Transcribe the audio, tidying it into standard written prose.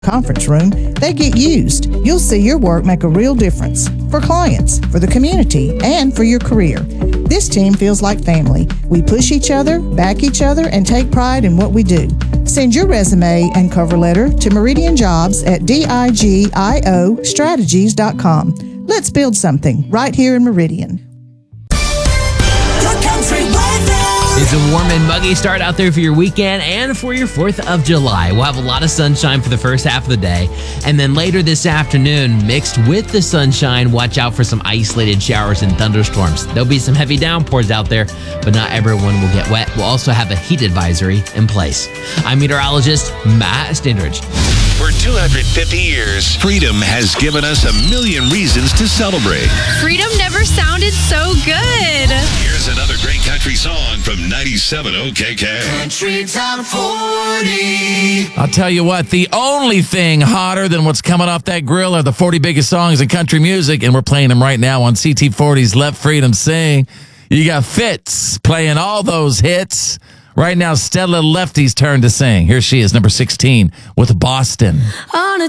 conference room, they get used. You'll see your work make a real difference for clients, for the community, and for your career. This team feels like family. We push each other, back each other, and take pride in what we do. Send your resume and cover letter to Meridian Jobs at digiostrategies.com. Let's build something right here in Meridian. It's a warm and muggy start out there for your weekend and for your 4th of July. We'll have a lot of sunshine for the first half of the day. And then later this afternoon, mixed with the sunshine, watch out for some isolated showers and thunderstorms. There'll be some heavy downpours out there, but not everyone will get wet. We'll also have a heat advisory in place. I'm meteorologist Matt Standridge. For 250 years, freedom has given us a million reasons to celebrate. Freedom never sounded so good. Here's another great country song from 97 OKK. Country Top 40. I'll tell you what, the only thing hotter than what's coming off that grill are the 40 biggest songs in country music, and we're playing them right now on CT40's Let Freedom Sing. You got Fitz playing all those hits. Right now, Stella Lefty's turn to sing. Here she is, number 16, with Boston. On a